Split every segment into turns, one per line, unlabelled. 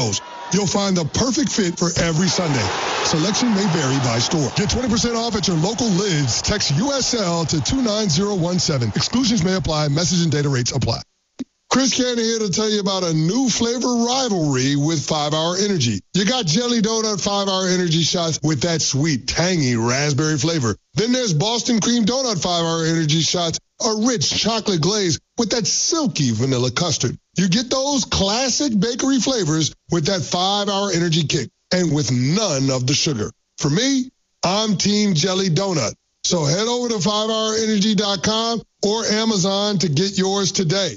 You'll find the perfect fit for every Sunday. Selection may vary by store. Get 20% off at your local Lids. Text USL to 29017. Exclusions may apply. Message and data rates apply. Chris Cannon here to tell you about a new flavor rivalry with 5-Hour Energy. You got Jelly Donut 5-Hour Energy shots with that sweet, tangy raspberry flavor. Then there's Boston Cream Donut 5-Hour Energy shots, a rich chocolate glaze with that silky vanilla custard. You get those classic bakery flavors with that 5-Hour Energy kick and with none of the sugar. For me, I'm Team Jelly Donut. So head over to 5hourenergy.com or Amazon to get yours today.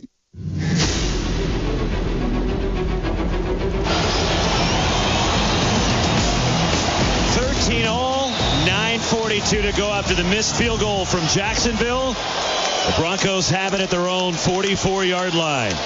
13-all, 9:42 to go after the missed field goal from Jacksonville. The Broncos have it at their own 44-yard line.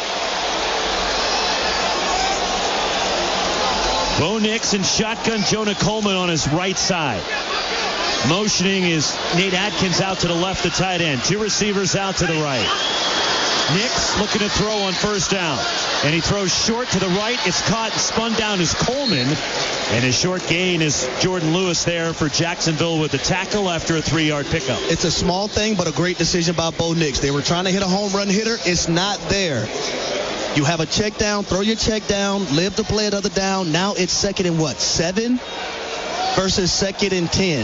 Bo Nix and shotgun Jonah Coleman on his right side. Motioning is Nate Atkins out to the left, the tight end. Two receivers out to the right. Nix looking to throw on first down. And he throws short to the right. It's caught and spun down as Coleman. And his short gain is Jordan Lewis there for Jacksonville with the tackle after a 3-yard pickup.
It's a small thing, but a great decision by Bo Nix. They were trying to hit a home run hitter. It's not there. You have a check down, throw your check down, live to play another down. Now it's 2nd and 7 versus 2nd and 10.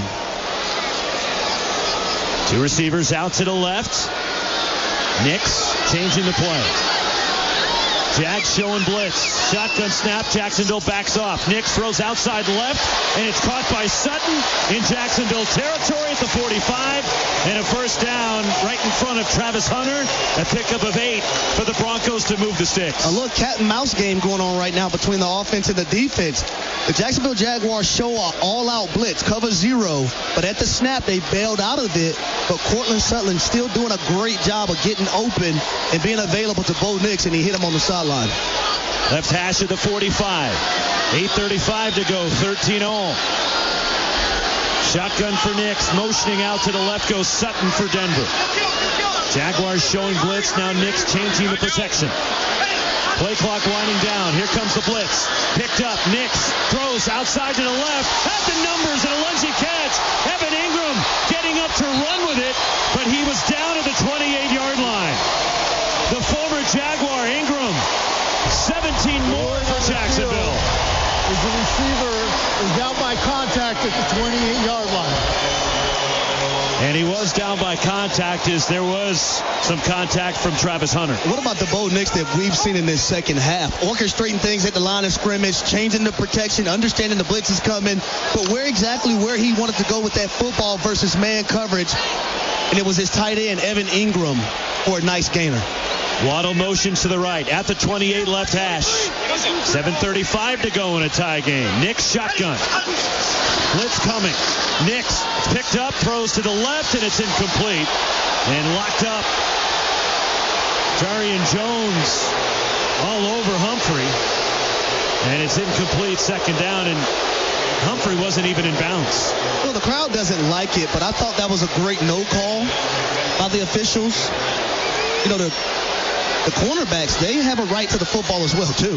Two receivers out to the left. Nix changing the play. Jags showing blitz. Shotgun snap. Jacksonville backs off. Nix throws outside left, and it's caught by Sutton in Jacksonville territory at the 45. And a first down right in front of Travis Hunter. A pickup of 8 for the Broncos to move the sticks.
A little cat and mouse game going on right now between the offense and the defense. The Jacksonville Jaguars show an all-out blitz, cover 0, but at the snap they bailed out of it. But Cortland Sutton still doing a great job of getting open and being available to Bo Nix, and he hit him on the sideline.
Left hash of the 45. 8:35 to go, 13-all. Shotgun for Nix, motioning out to the left goes Sutton for Denver. Jaguars showing blitz, now Nix changing the protection. Play clock winding down. Here comes the blitz. Picked up. Nix throws outside to the left. Had the numbers and a lungy catch. Evan Ingram getting up to run with it, but he was down at the 28-yard line. The former Jaguar Ingram, 17 more for Jacksonville.
The receiver is down by contact at the 28-yard line.
And he was down by contact as there was some contact from Travis Hunter.
What about the Bo Nix that we've seen in this second half? Orchestrating things at the line of scrimmage, changing the protection, understanding the blitz is coming, but where he wanted to go with that football versus man coverage, and it was his tight end, Evan Ingram, for a nice gainer.
Waddle motions to the right at the 28 left hash. 7:35 to go in a tie game. Nix shotgun. Blitz coming. Nix picked up, throws to the left, and it's incomplete. And locked up. Jarian Jones all over Humphrey. And it's incomplete, second down, and Humphrey wasn't even in bounds.
Well, the crowd doesn't like it, but I thought that was a great no call by the officials. You know, the cornerbacks, they have a right to the football as well, too.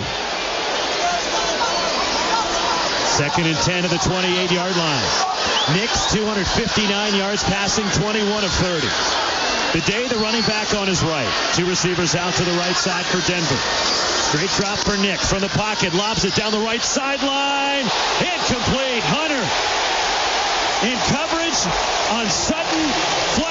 2nd and 10 of the 28-yard line. Nix, 259 yards passing, 21 of 30. The day the running back on his right. Two receivers out to the right side for Denver. Straight drop for Nix from the pocket. Lobs it down the right sideline. Incomplete. Hunter in coverage on Sutton.